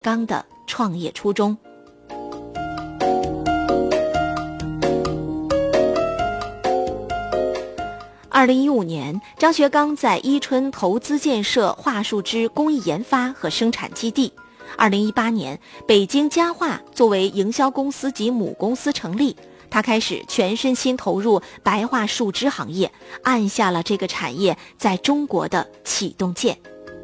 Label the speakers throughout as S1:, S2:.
S1: 刚的创业初衷。2015年，张学刚在伊春投资建设桦树枝工艺研发和生产基地。2018年，北京佳桦作为营销公司及母公司成立，他开始全身心投入白桦树枝行业，按下了这个产业在中国的启动键。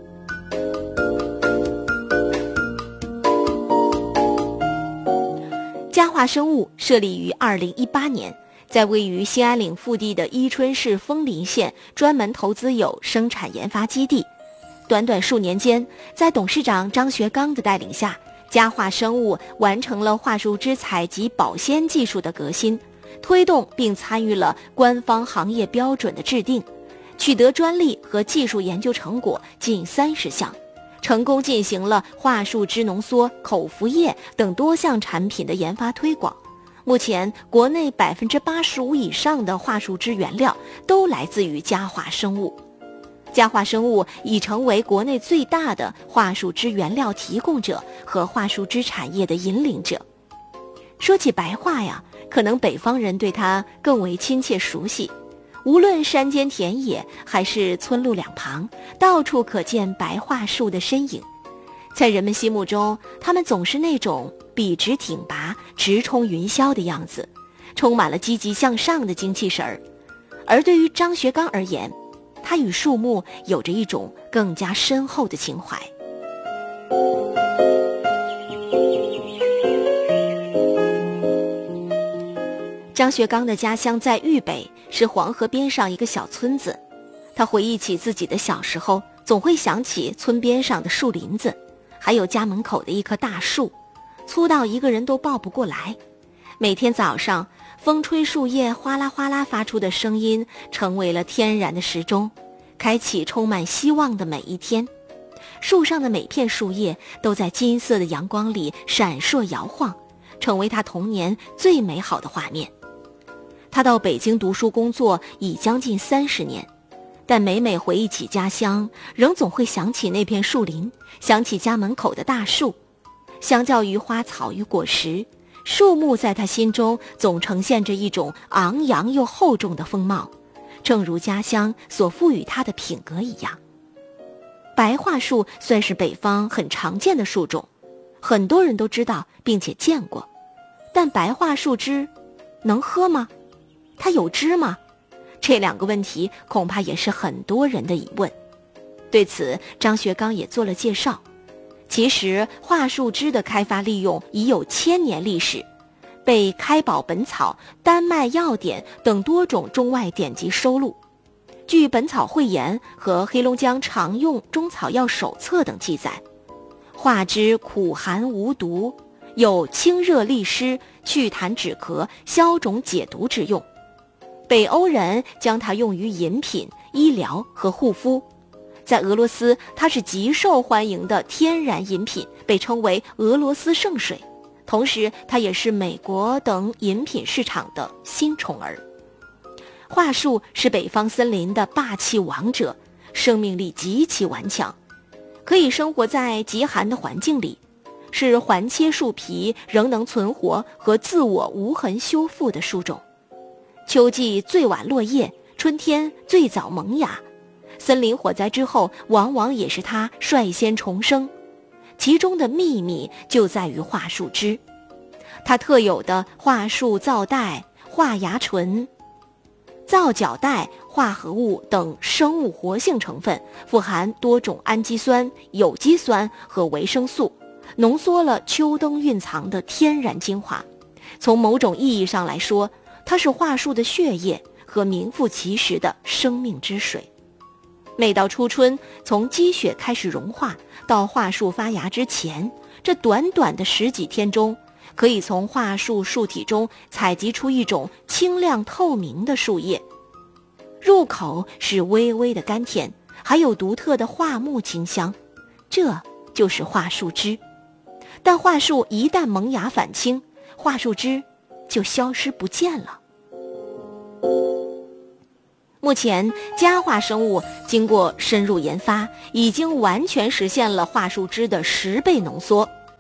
S1: 佳桦生物设立于2018年，在位于兴安岭腹地的伊春市枫林县专门投资有生产研发基地。短短数年间，在董事长张学刚的带领下，佳桦生物完成了桦树枝采集保鲜技术的革新，推动并参与了官方行业标准的制定，取得专利和技术研究成果近30项，成功进行了桦树枝浓缩、口服液等多项产品的研发推广。目前，国内85%以上的桦树枝原料都来自于佳桦生物。佳桦生物已成为国内最大的桦树枝原料提供者和桦树枝产业的引领者。说起白桦呀，可能北方人对它更为亲切熟悉。无论山间田野还是村路两旁，到处可见白桦树的身影。在人们心目中，它们总是那种笔直挺拔、直冲云霄的样子，充满了积极向上的精气神儿。而对于张学刚而言，他与树木有着一种更加深厚的情怀。张学刚的家乡在豫北，是黄河边上一个小村子。他回忆起自己的小时候，总会想起村边上的树林子，还有家门口的一棵大树，粗到一个人都抱不过来。每天早上，风吹树叶哗啦哗啦发出的声音成为了天然的时钟，开启充满希望的每一天。树上的每片树叶都在金色的阳光里闪烁摇晃，成为他童年最美好的画面。他到北京读书工作已将近30年，但每每回忆起家乡，仍总会想起那片树林，想起家门口的大树。相较于花草与果实，树木在他心中总呈现着一种昂扬又厚重的风貌，正如家乡所赋予它的品格一样。白桦树算是北方很常见的树种，很多人都知道并且见过，但白桦树枝能喝吗？它有汁吗？这2个问题恐怕也是很多人的疑问。对此，张学刚也做了介绍。其实桦树枝的开发利用已有1000年历史，被《开宝本草》《丹麦药典》等多种中外典籍收录。据《本草汇言》和《黑龙江常用中草药手册》等记载，桦枝苦寒无毒，有清热利湿、祛痰止咳、消肿解毒之用。北欧人将它用于饮品、医疗和护肤。在俄罗斯，它是极受欢迎的天然饮品，被称为俄罗斯圣水。同时，它也是美国等饮品市场的新宠儿。桦树是北方森林的霸气王者，生命力极其顽强，可以生活在极寒的环境里，是环切树皮仍能存活和自我无痕修复的树种。秋季最晚落叶，春天最早萌芽。森林火灾之后，往往也是它率先重生，其中的秘密就在于桦树枝。它特有的桦树皂带、桦芽醇、皂角带、化合物等生物活性成分，富含多种氨基酸、有机酸和维生素，浓缩了秋冬蕴藏的天然精华。从某种意义上来说，它是桦树的血液和名副其实的生命之水。每到初春，从积雪开始融化到桦树发芽之前，这短短的10几天中，可以从桦树树体中采集出一种清亮透明的树叶，入口是微微的甘甜，还有独特的桦木清香，这就是桦树枝。但桦树一旦萌芽返青，桦树枝就消失不见了。目前，佳桦生物经过深入研发，已经完全实现了桦树枝的10倍浓缩。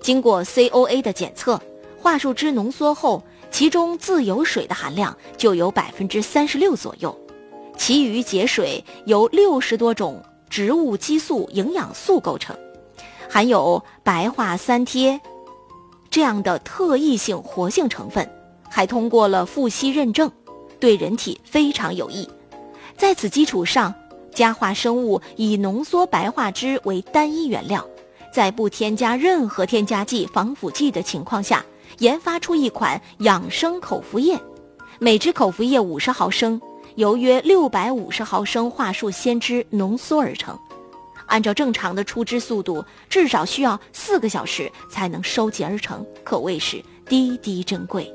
S1: 经过 COA 的检测，桦树汁浓缩后，其中自由水的含量就有 36% 左右，其余结水由60多种植物激素营养素构成，含有白桦三萜这样的特异性活性成分，还通过了富硒认证，对人体非常有益。在此基础上，佳桦生物以浓缩白桦汁为单一原料，在不添加任何添加剂、防腐剂的情况下，研发出一款养生口服液，每支口服液50毫升，由约650毫升桦树鲜汁浓缩而成。按照正常的出汁速度，至少需要4个小时才能收集而成，可谓是滴滴珍贵。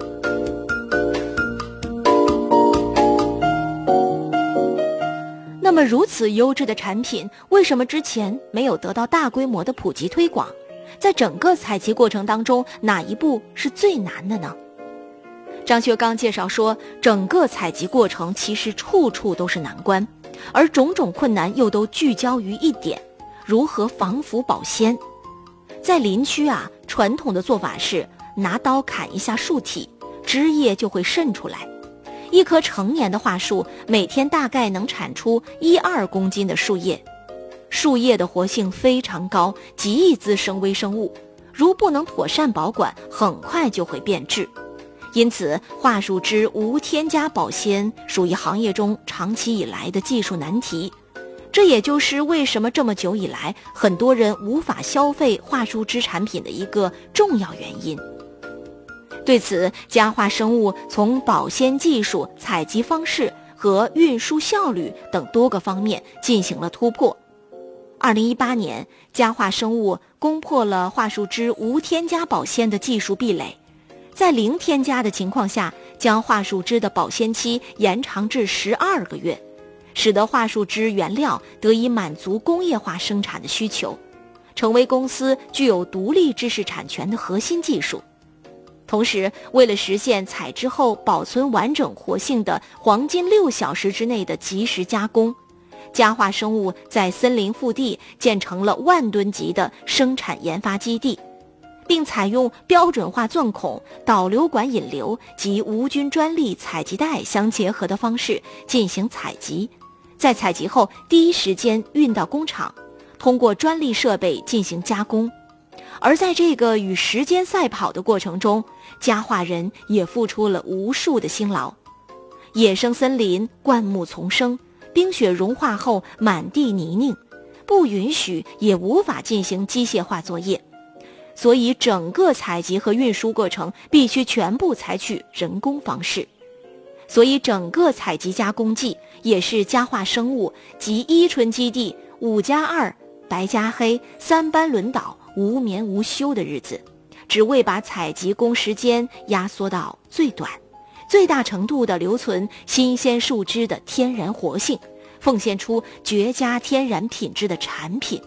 S1: 那么如此优质的产品，为什么之前没有得到大规模的普及推广？在整个采集过程当中，哪一步是最难的呢？张学刚介绍说，整个采集过程其实处处都是难关，而种种困难又都聚焦于一点：如何防腐保鲜。在林区传统的做法是拿刀砍一下树体，枝叶就会渗出来。一棵成年的桦树每天大概能产出1-2公斤的树叶，树叶的活性非常高，极易滋生微生物，如不能妥善保管，很快就会变质。因此，桦树汁无添加保鲜属于行业中长期以来的技术难题，这也就是为什么这么久以来很多人无法消费桦树汁产品的一个重要原因。对此，佳桦生物从保鲜技术、采集方式和运输效率等多个方面进行了突破。2018年，佳桦生物攻破了桦树汁无添加保鲜的技术壁垒，在零添加的情况下，将桦树汁的保鲜期延长至12个月，使得桦树汁原料得以满足工业化生产的需求，成为公司具有独立知识产权的核心技术。同时，为了实现采汁后保存完整活性的黄金6小时之内的及时加工，佳桦生物在森林腹地建成了万吨级的生产研发基地，并采用标准化钻孔、导流管引流及无菌专利采集袋相结合的方式进行采集，在采集后第一时间运到工厂，通过专利设备进行加工。而在这个与时间赛跑的过程中，佳桦人也付出了无数的辛劳。野生森林灌木丛生，冰雪融化后满地泥泞，不允许也无法进行机械化作业，所以整个采集和运输过程必须全部采取人工方式。所以整个采集加工季也是佳桦生物及伊春基地5+2、白加黑3班轮岛无眠无休的日子，只为把采集工时间压缩到最短，最大程度地留存新鲜树枝的天然活性，奉献出绝佳天然品质的产品。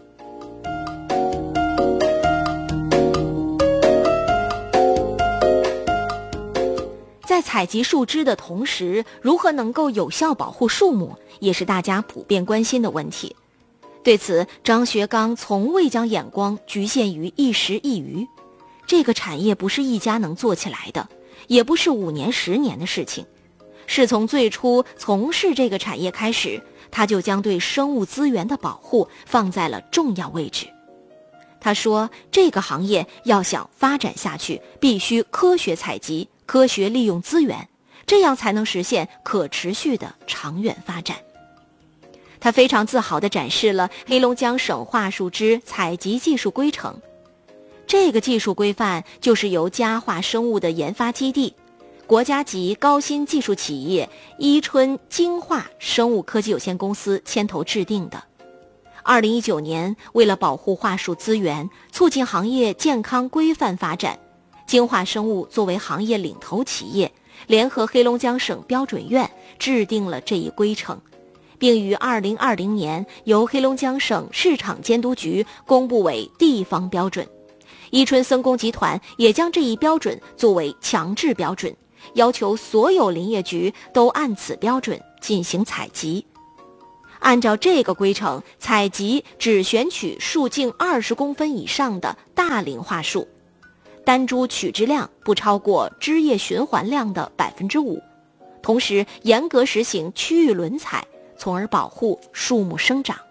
S1: 在采集树枝的同时，如何能够有效保护树木，也是大家普遍关心的问题。对此，张学刚从未将眼光局限于一时一鱼。这个产业不是一家能做起来的，也不是5年10年的事情，是从最初从事这个产业开始，他就将对生物资源的保护放在了重要位置。他说，这个行业要想发展下去，必须科学采集，科学利用资源，这样才能实现可持续的长远发展。他非常自豪地展示了黑龙江省桦树汁采集技术规程。这个技术规范就是由佳桦生物的研发基地、国家级高新技术企业伊春精化生物科技有限公司牵头制定的。2019年，为了保护桦树资源，促进行业健康规范发展，精化生物作为行业领头企业，联合黑龙江省标准院制定了这一规程，并于2020年由黑龙江省市场监督局公布为地方标准。伊春森工集团也将这一标准作为强制标准，要求所有林业局都按此标准进行采集。 按照这个规程采集只选取树径20公分以上的大龄桦树，单株取汁量不超过枝叶循环量的 5%， 同时严格实行区域轮采，从而保护树木生长。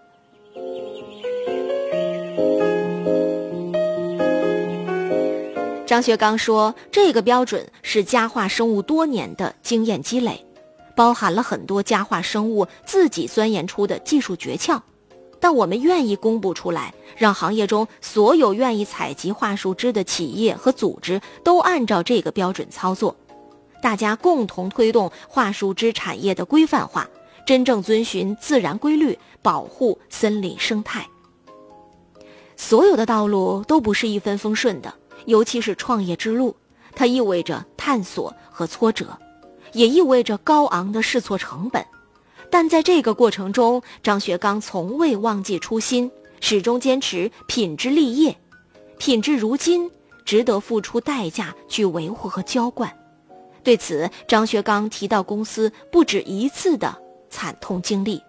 S1: 张学刚说，这个标准是家化生物多年的经验积累，包含了很多家化生物自己钻研出的技术诀窍，但我们愿意公布出来，让行业中所有愿意采集桦树枝的企业和组织都按照这个标准操作，大家共同推动桦树枝产业的规范化，真正遵循自然规律，保护森林生态。所有的道路都不是一帆风顺的，尤其是创业之路，它意味着探索和挫折，也意味着高昂的试错成本。但在这个过程中，张学刚从未忘记初心，始终坚持品质立业，品质如金，值得付出代价去维护和浇灌。对此，张学刚提到公司不止一次的惨痛经历。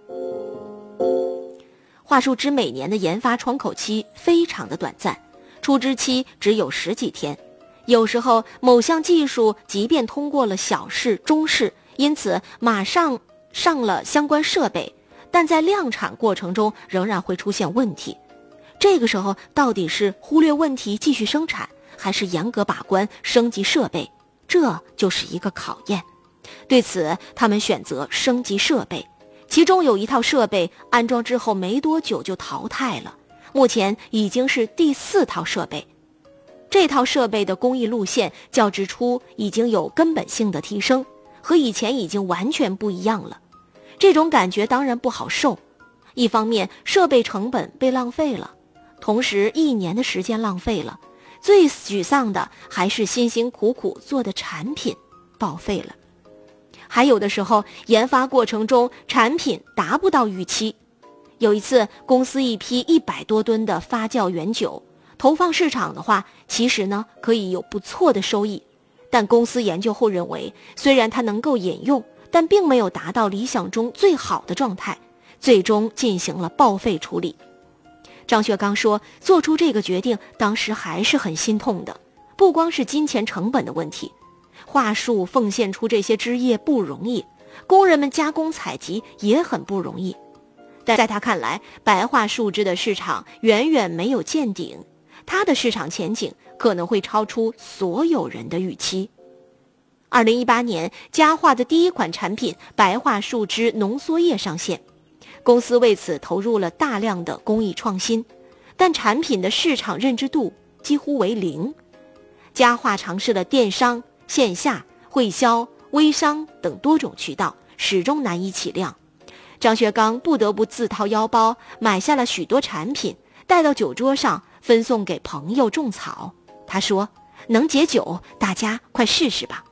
S1: 桦树枝每年的研发窗口期非常的短暂，出枝期只有10几天，有时候某项技术即便通过了小试、中试，因此马上上了相关设备，但在量产过程中仍然会出现问题。这个时候到底是忽略问题继续生产，还是严格把关升级设备，这就是一个考验。对此，他们选择升级设备，其中有一套设备安装之后没多久就淘汰了，目前已经是第4套设备。这套设备的工艺路线较之初已经有根本性的提升，和以前已经完全不一样了。这种感觉当然不好受，一方面设备成本被浪费了，同时1年的时间浪费了，最沮丧的还是辛辛苦苦做的产品报废了。还有的时候研发过程中产品达不到预期，有一次公司一批100多吨的发酵原酒投放市场的话，其实呢可以有不错的收益，但公司研究后认为，虽然它能够饮用，但并没有达到理想中最好的状态，最终进行了报废处理。张学刚说，做出这个决定当时还是很心痛的，不光是金钱成本的问题，桦树奉献出这些枝叶不容易，工人们加工采集也很不容易。但在他看来，白桦树枝的市场远远没有见顶，它的市场前景可能会超出所有人的预期。2018年，家化的第一款产品白桦树枝浓缩液上线，公司为此投入了大量的工艺创新，但产品的市场认知度几乎为0。家化尝试了电商、线下、会销、微商等多种渠道，始终难以起量。张学刚不得不自掏腰包买下了许多产品，带到酒桌上分送给朋友种草。他说，能解酒，大家快试试吧。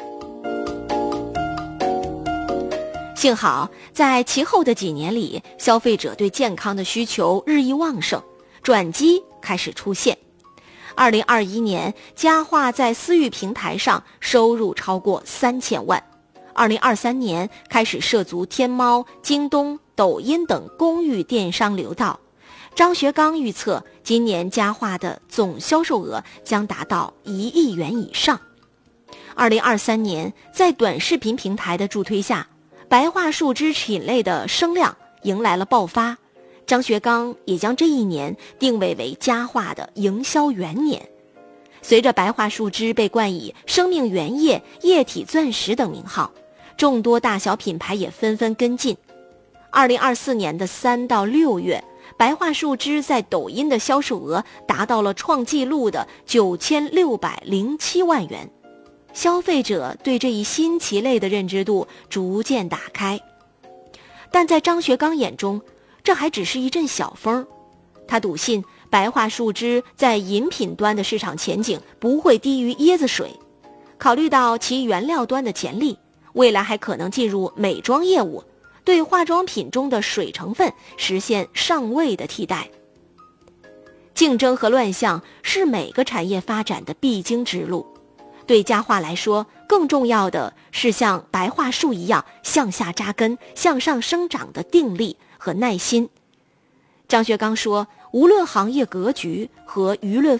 S1: 幸好在其后的几年里，消费者对健康的需求日益旺盛，转机开始出现。2021年，家化在私域平台上收入超过3000万。2023年开始涉足天猫、京东、抖音等公域电商流道。张学刚预测，今年家化的总销售额将达到1亿元以上。2023年，在短视频平台的助推下，白桦树枝品类的声量迎来了爆发。张学刚也将这一年定位为家化的营销元年。随着白桦树枝被冠以生命原液、液体钻石等名号，众多大小品牌也纷纷跟进。2024年的3到6月，白桦树枝在抖音的销售额达到了创纪录的9607万元，消费者对这一新奇类的认知度逐渐打开。但在张学刚眼中，这还只是一阵小风。他笃信白桦树枝在饮品端的市场前景不会低于椰子水，考虑到其原料端的潜力，未来还可能进入美妆业务，对化妆品中的水成分实现上位的替代。竞争和乱象是每个产业发展的必经之路，对家化来说， 更重要的是像白桦树一样向下扎根、向上生长的定力和耐心。张学刚说，无论行业格局和舆论